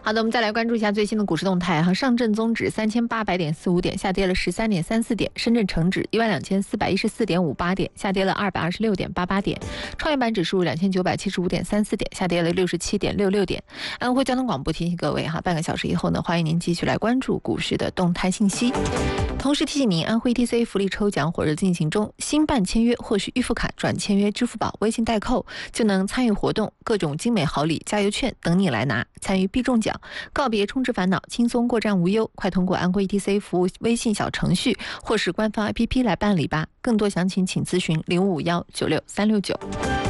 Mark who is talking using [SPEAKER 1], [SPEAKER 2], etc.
[SPEAKER 1] 好的，我们再来关注一下最新的股市动态哈。上证综指3800.45点，下跌了13.34点；深圳成指12414.58点，下跌了226.88点；创业板指数2975.34点，下跌了67.66点。安徽交通广播提醒各位哈，半个小时以后呢，欢迎您继续来关注股市的动态信息。同时提醒您，安徽 ETC 福利抽奖火热进行中，新办签约或是预付卡转签约支付宝、微信代扣就能参与活动，各种精美好礼、加油券等你来拿，参与必中奖，告别充值烦恼，轻松过站无忧。快通过安徽 ETC 服务微信小程序或是官方 APP 来办理吧。更多详情请咨询0551963669。